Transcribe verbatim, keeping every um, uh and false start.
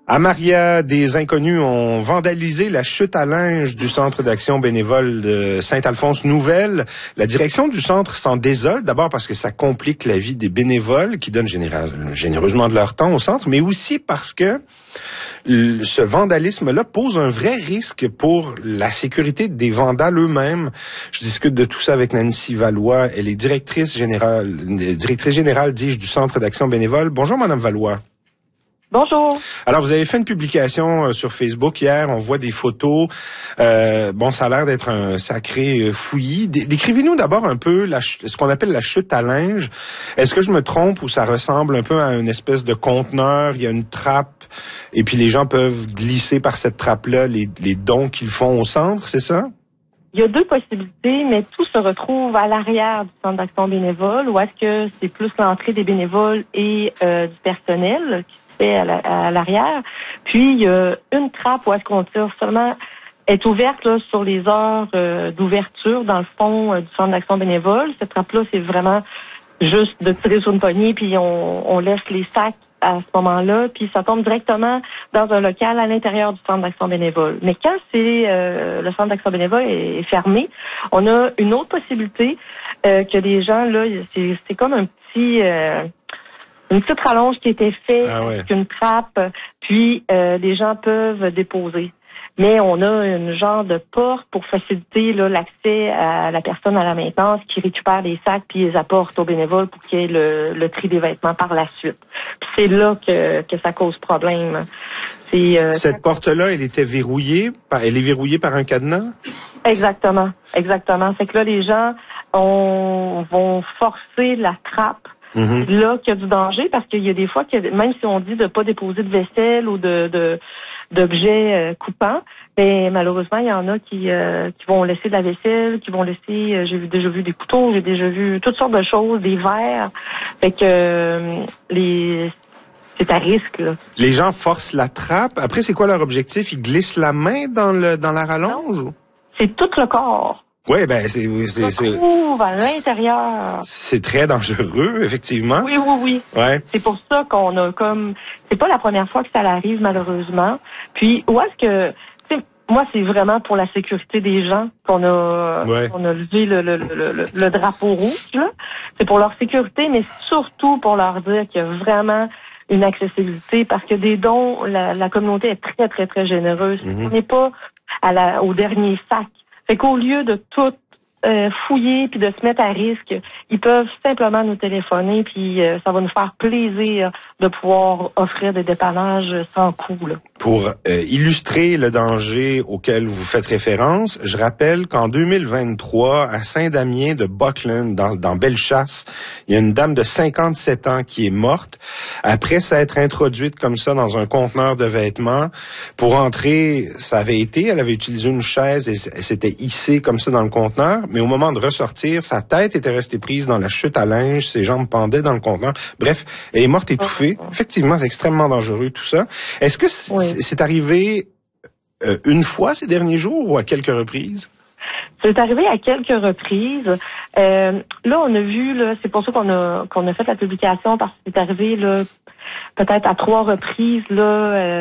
À Maria, des inconnus ont vandalisé la chute à linge du centre d'action bénévole de Saint-Alphonse-Nouvelle. La direction du centre s'en désole, d'abord parce que ça complique la vie des bénévoles qui donnent généra- généreusement de leur temps au centre, mais aussi parce que ce vandalisme-là pose un vrai risque pour la sécurité des vandales eux-mêmes. Je discute de tout ça avec Nancy Valois. Elle est directrice générale, directrice générale, dis-je, du centre d'action bénévole. Bonjour, Madame Valois. Bonjour. Alors, vous avez fait une publication euh, sur Facebook hier. On voit des photos. Euh, bon, ça a l'air d'être un sacré euh, fouillis. Dé- décrivez-nous d'abord un peu la ch- ce qu'on appelle la chute à linge. Est-ce que je me trompe ou ça ressemble un peu à une espèce de conteneur? Il y a une trappe et puis les gens peuvent glisser par cette trappe-là les, les dons qu'ils font au centre, c'est ça? Il y a deux possibilités, mais tout se retrouve à l'arrière du centre d'action bénévole, ou est-ce que c'est plus l'entrée des bénévoles et euh, du personnel qui se fait à, la, à l'arrière. Puis, il y a une trappe où est-ce qu'on tire seulement, est ouverte là, sur les heures euh, d'ouverture, dans le fond euh, du centre d'action bénévole. Cette trappe-là, c'est vraiment juste de tirer sur une poignée, puis on, on laisse les sacs à ce moment-là, puis ça tombe directement dans un local à l'intérieur du centre d'action bénévole. Mais quand c'est euh, le centre d'action bénévole est, est fermé, on a une autre possibilité euh, que les gens, là, c'est, c'est comme un petit... Euh, une petite rallonge qui a été faite Ah ouais. avec une trappe, puis euh, les gens peuvent déposer. Mais on a une genre de porte pour faciliter là, l'accès à la personne à la maintenance qui récupère les sacs puis les apporte aux bénévoles pour qu'il y ait le, le tri des vêtements par la suite. Puis c'est là que, que ça cause problème. C'est, euh, Cette porte-là, elle était verrouillée. par- Elle est verrouillée par un cadenas? Exactement, exactement. C'est que là, les gens on, vont forcer la trappe. Mm-hmm. Là qu'il y a du danger, parce qu'il y a des fois que même si on dit de pas déposer de vaisselle ou de, de d'objets euh, coupants, mais malheureusement il y en a qui euh, qui vont laisser de la vaisselle, qui vont laisser, euh, j'ai déjà vu des couteaux, j'ai déjà vu toutes sortes de choses, des verres, fait que euh, les c'est à risque là. Les gens forcent la trappe. Après, c'est quoi leur objectif? Ils glissent la main dans le dans la rallonge? ou? C'est tout le corps. Oui, ben c'est c'est Se c'est, trouve à l'intérieur. c'est très dangereux, effectivement. Oui, oui, oui. Ouais. C'est pour ça qu'on a comme... C'est pas la première fois que ça arrive, malheureusement. Puis, où est-ce que... Tu sais, moi, c'est vraiment pour la sécurité des gens qu'on a, Ouais. qu'on a levé le, le, le, le, le drapeau rouge, là. C'est pour leur sécurité, mais surtout pour leur dire qu'il y a vraiment une accessibilité, parce que des dons, la, la communauté est très, très, très généreuse. Mm-hmm. On n'est pas à la, au dernier sac. Fait qu'au lieu de tout euh, fouiller puis de se mettre à risque, ils peuvent simplement nous téléphoner puis euh, ça va nous faire plaisir de pouvoir offrir des dépannages sans coût, là. Pour euh, illustrer le danger auquel vous faites référence, je rappelle qu'en deux mille vingt-trois, à Saint-Damien de Buckland, dans, dans Bellechasse, il y a une dame de cinquante-sept ans qui est morte après s'être introduite comme ça dans un conteneur de vêtements. Pour entrer, ça avait été, elle avait utilisé une chaise et elle s'était hissée comme ça dans le conteneur, mais au moment de ressortir, sa tête était restée prise dans la chute à linge, ses jambes pendaient dans le conteneur. Bref, elle est morte étouffée. Effectivement, c'est extrêmement dangereux tout ça. Est-ce que c'est, Oui. c'est arrivé euh, une fois ces derniers jours ou à quelques reprises? C'est arrivé à quelques reprises. Euh, là, on a vu, là, c'est pour ça qu'on a qu'on a fait la publication, parce que c'est arrivé là peut-être à trois reprises là. Euh,